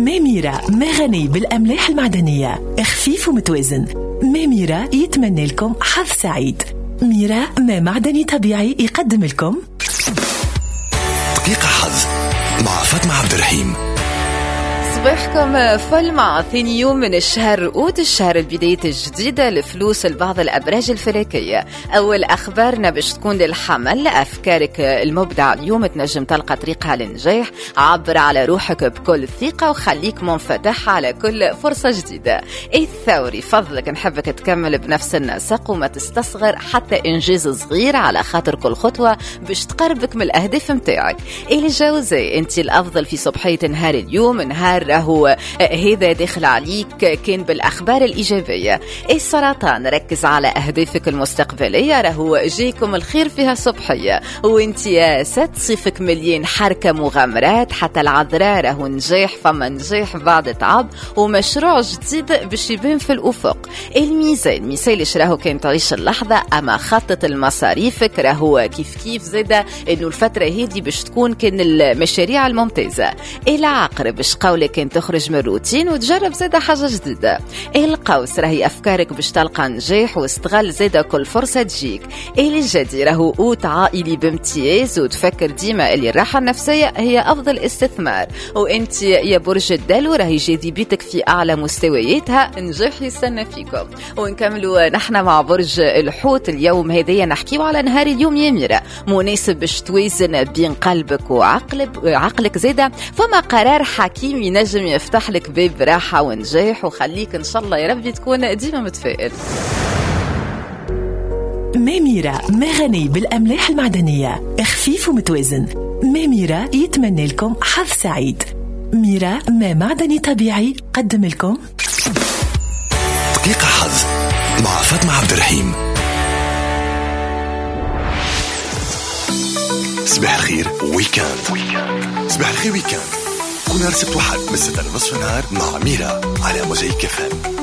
ميرا ما غني بالأملاح المعدنية، خفيف ومتوازن. ميرا يتمنى لكم حظ سعيد. ميرا ما معدني طبيعي يقدم لكم دقيقة حظ مع فاطمة عبد الرحيم. صباحكم فل مع ثاني يوم من الشهر أوت، الشهر البداية الجديدة لفلوس لبعض الأبراج الفلكية. أول أخبارنا باش تكون للحمل، أفكارك المبدعة اليوم تنجم تلقى طريقها للنجاح. عبر على روحك بكل ثقة وخليك منفتح على كل فرصة جديدة. الثوري فضلك نحبك تكمل بنفس النسق وما تستصغر حتى إنجاز صغير، على خاطر كل خطوة باش تقربك من الأهداف متاعك. الجوزاء انت الأفضل في صبحية نهار اليوم، نهار راهو هذا داخل عليك كان بالأخبار الإيجابية. السرطان ركز على أهدافك المستقبلية، راهو جيكم الخير فيها صبحية. وانت يا ست صيفك مليان حركة مغامرات، حتى العذراء راهو نجاح، فما نجاح بعد تعب ومشروع جديد باش يبان في الأفق. الميزان مثالش راهو كان تعيش اللحظة، أما خطط المصاريفك راهو كيف زادة إنه الفترة هذه باش تكون كان المشاريع الممتازة. العقرب باش قولك كان تخرج من الروتين وتجرب زادة حاجة جديدة. القوس راهي أفكارك باش تلقى نجاح واستغل زادة كل فرصة تجيك. الجدي راهو أوت عائلي بامتياز، وتفكر ديما اللي الراحة النفسية هي أفضل استثمار. وانت يا برج الدلو راهي جاذبيتك في أعلى مستوياتها، نجاح يستنى فيكم. ونكملوا نحن مع برج الحوت. اليوم هذيا نحكيو على نهار اليوم يا ميرا، مناسب باش توازن بين قلبك وعقلك زادة. فما قرار حكيم ينجم يفتح لك باب راحة ونجاح، وخليك إن شاء الله يا ربي تكون ديما متفائل. ميرا ما غني بالأملاح المعدنية، خفيف ومتوازن. ميرا يتمنى لكم حظ سعيد. ميرا ما معدني طبيعي قدم لكم دقيقة حظ مع فاطمة عبد الرحيم. صباح الخير ويكاند. صباح الخير ويكاند كل نهار سبت وحد من 6:30 نهار مع ميرا على موزايك FM.